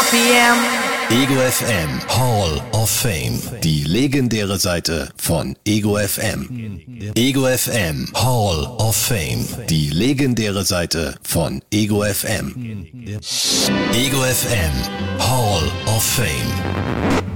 RPM. Ego FM Hall of Fame. Die legendäre Seite von Ego FM. Ego FM Hall of Fame. Die legendäre Seite von Ego FM. Ego FM Hall of Fame.